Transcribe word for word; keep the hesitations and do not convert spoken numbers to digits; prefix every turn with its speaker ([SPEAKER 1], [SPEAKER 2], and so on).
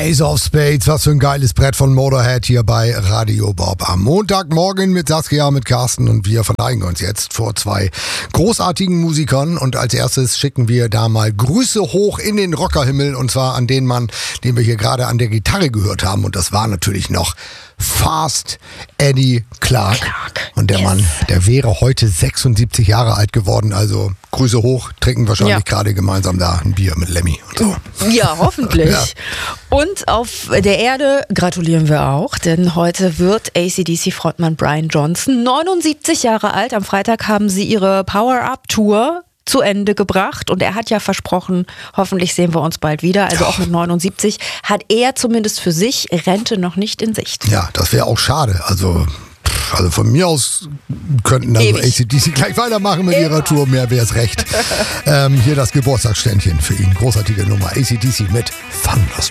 [SPEAKER 1] Ace of Spades, was für ein geiles Brett von Motorhead hier bei Radio Bob am Montagmorgen mit Saskia, mit Carsten, und wir verneigen uns jetzt vor zwei großartigen Musikern, und als erstes schicken wir da mal Grüße hoch in den Rockerhimmel, und zwar an den Mann, den wir hier gerade an der Gitarre gehört haben, und das war natürlich noch Fast Eddie Clarke.
[SPEAKER 2] Clarke.
[SPEAKER 1] Und der
[SPEAKER 2] Yes.
[SPEAKER 1] Mann, der wäre heute sechsundsiebzig Jahre alt geworden, also Grüße hoch, trinken wahrscheinlich
[SPEAKER 2] Ja.
[SPEAKER 1] gerade gemeinsam da ein Bier mit Lemmy und so.
[SPEAKER 2] Ja, hoffentlich.
[SPEAKER 1] Ja.
[SPEAKER 2] Und auf der Erde gratulieren wir auch, denn heute wird A C D C-Frontmann Brian Johnson neunundsiebzig Jahre alt. Am Freitag haben sie ihre Power-Up-Tour zu Ende gebracht, und er hat ja versprochen, hoffentlich sehen wir uns bald wieder, also auch mit neunundsiebzig hat er zumindest für sich Rente noch nicht in Sicht.
[SPEAKER 1] Ja, das wäre auch schade, also... Also von mir aus könnten also A C D C gleich weitermachen mit ihrer Tour, mehr wäre es recht. ähm, hier das Geburtstagsständchen für ihn, großartige Nummer, A C D C mit Thunderstruck.